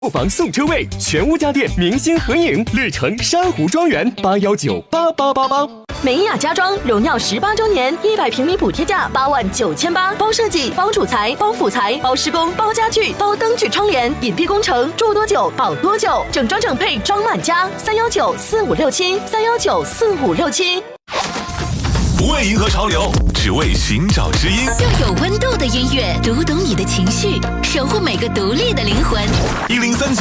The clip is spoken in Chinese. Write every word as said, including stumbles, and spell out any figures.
购房送车位，全屋家电明星合影，绿城珊瑚庄园八幺九八八八八。 美雅家装荣耀十八周年，一百平米补贴价八万九千八，包设计、包主材、包辅材、包施工、包家具、包灯具窗帘，隐蔽工程，住多久保多久，整装整配装满家。三幺九四五六七，三幺九四五六七。 不为迎合潮流，只为寻找知音。 用有温度的音乐读懂你的情绪，守护每个独立的灵魂。 一零三九。